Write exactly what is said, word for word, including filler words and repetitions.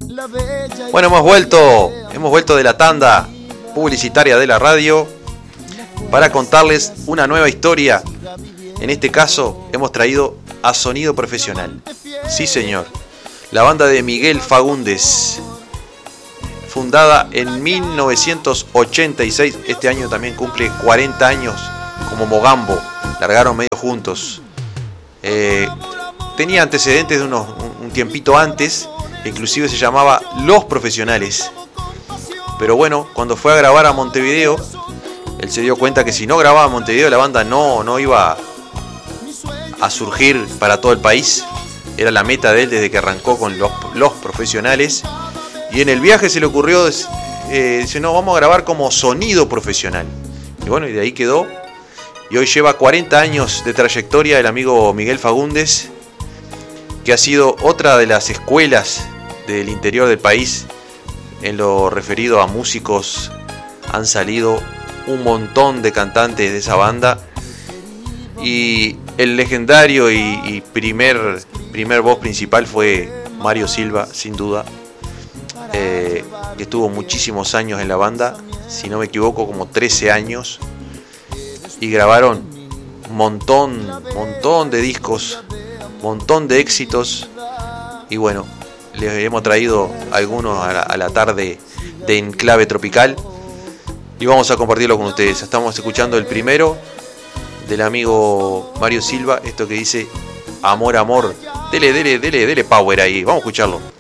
Bueno, hemos vuelto, hemos vuelto de la tanda publicitaria de la radio para contarles una nueva historia. En este caso hemos traído a Sonido Profesional. Sí, señor. La banda de Miguel Fagundes, fundada en mil novecientos ochenta y seis. Este año también cumple cuarenta años como Mogambo. Largaron medio juntos. Eh, tenía antecedentes de unos, un tiempito antes. Inclusive se llamaba Los Profesionales. Pero bueno, cuando fue a grabar a Montevideo, él se dio cuenta que si no grababa en Montevideo, la banda no, no iba a surgir para todo el país. Era la meta de él desde que arrancó con Los, los Profesionales. Y en el viaje se le ocurrió, eh, dice, no, vamos a grabar como Sonido Profesional. Y bueno, y de ahí quedó. Y hoy lleva cuarenta años de trayectoria el amigo Miguel Fagundes, que ha sido otra de las escuelas del interior del país. En lo referido a músicos, han salido un montón de cantantes de esa banda. Y el legendario y, y primer, primer voz principal fue Mario Silva, sin duda. Eh, que estuvo muchísimos años en la banda, si no me equivoco, como trece años. Y grabaron un montón, montón de discos, montón de éxitos. Y bueno, les hemos traído algunos a la, a la tarde de Enclave Tropical y vamos a compartirlo con ustedes. Estamos escuchando el primero del amigo Mario Silva, esto que dice Amor, Amor. Dele, dele, dele, dele power ahí, vamos a escucharlo.